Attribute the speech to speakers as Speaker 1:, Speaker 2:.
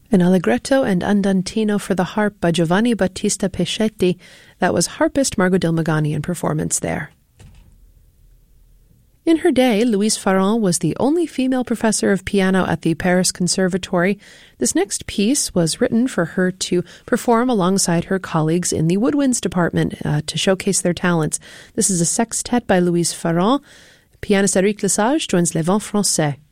Speaker 1: An Allegretto and Andantino for the harp by Giovanni Battista Peschetti. That was harpist Margot Dilmagani in performance there. In her day, Louise Farren was the only female professor of piano at the Paris Conservatory. This next piece was written for her to perform alongside her colleagues in the woodwinds department to showcase their talents. This is a sextet by Louise Farren. Pianist Eric Lesage joins Les Vents Français.